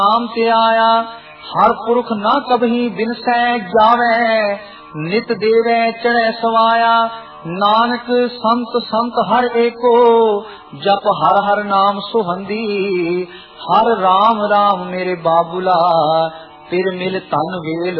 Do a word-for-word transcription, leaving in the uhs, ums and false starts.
नाम ते आया, हर पुरख न कभी बिनसै जावै, नित देवै चढ़ै सवाया। नानक संत संत हर एको, जप हर हर नाम सुहंदी। हर राम राम मेरे बाबुला, तिर मिल तन वेल